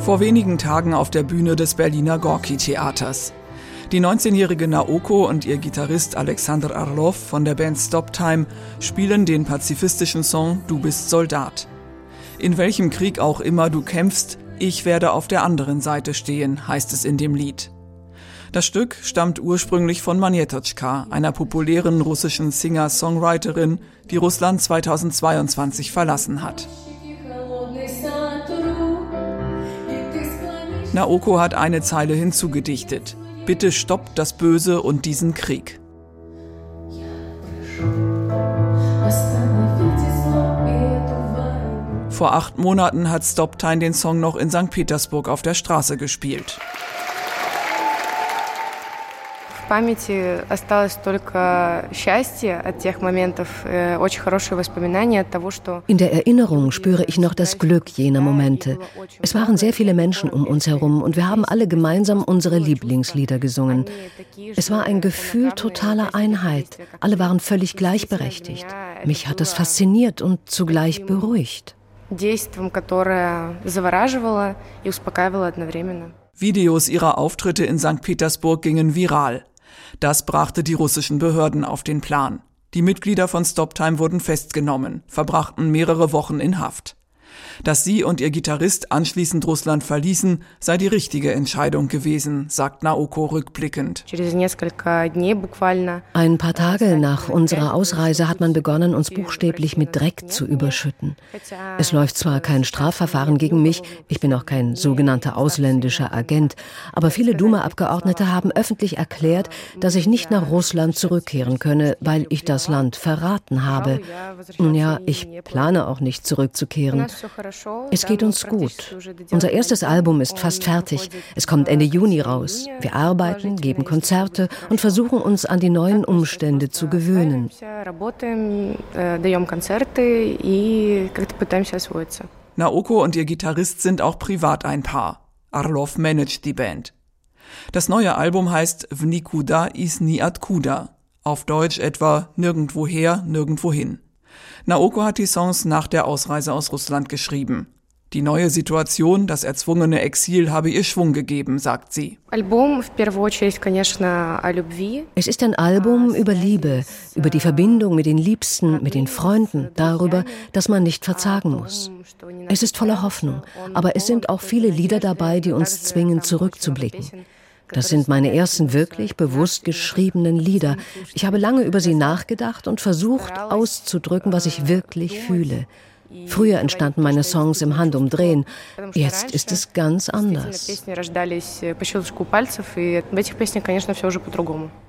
Vor wenigen Tagen auf der Bühne des Berliner Gorki-Theaters. Die 19-jährige Naoko und ihr Gitarrist Alexander Arlov von der Band Stop Time spielen den pazifistischen Song »Du bist Soldat«. In welchem Krieg auch immer du kämpfst, ich werde auf der anderen Seite stehen, heißt es in dem Lied. Das Stück stammt ursprünglich von Manjetotschka, einer populären russischen Singer-Songwriterin, die Russland 2022 verlassen hat. Naoko hat eine Zeile hinzugedichtet: Bitte stoppt das Böse und diesen Krieg. Vor 8 Monaten hat Stop Time den Song noch in St. Petersburg auf der Straße gespielt. In der Erinnerung spüre ich noch das Glück jener Momente. Es waren sehr viele Menschen um uns herum und wir haben alle gemeinsam unsere Lieblingslieder gesungen. Es war ein Gefühl totaler Einheit. Alle waren völlig gleichberechtigt. Mich hat es fasziniert und zugleich beruhigt. Videos ihrer Auftritte in St. Petersburg gingen viral. Das brachte die russischen Behörden auf den Plan. Die Mitglieder von Stop Time wurden festgenommen, verbrachten mehrere Wochen in Haft. Dass sie und ihr Gitarrist anschließend Russland verließen, sei die richtige Entscheidung gewesen, sagt Naoko rückblickend. Ein paar Tage nach unserer Ausreise hat man begonnen, uns buchstäblich mit Dreck zu überschütten. Es läuft zwar kein Strafverfahren gegen mich, ich bin auch kein sogenannter ausländischer Agent, aber viele Duma-Abgeordnete haben öffentlich erklärt, dass ich nicht nach Russland zurückkehren könne, weil ich das Land verraten habe. Nun ja, ich plane auch nicht zurückzukehren. Es geht uns gut. Unser erstes Album ist fast fertig. Es kommt Ende Juni raus. Wir arbeiten, geben Konzerte und versuchen uns an die neuen Umstände zu gewöhnen. Naoko und ihr Gitarrist sind auch privat ein Paar. Arlov managt die Band. Das neue Album heißt В никуда из ниоткуда. Auf Deutsch etwa Nirgendwoher, Nirgendwohin. Naoko hat die Songs nach der Ausreise aus Russland geschrieben. Die neue Situation, das erzwungene Exil habe ihr Schwung gegeben, sagt sie. Es ist ein Album über Liebe, über die Verbindung mit den Liebsten, mit den Freunden, darüber, dass man nicht verzagen muss. Es ist voller Hoffnung, aber es sind auch viele Lieder dabei, die uns zwingen, zurückzublicken. Das sind meine ersten wirklich bewusst geschriebenen Lieder. Ich habe lange über sie nachgedacht und versucht auszudrücken, was ich wirklich fühle. Früher entstanden meine Songs im Handumdrehen. Jetzt ist es ganz anders.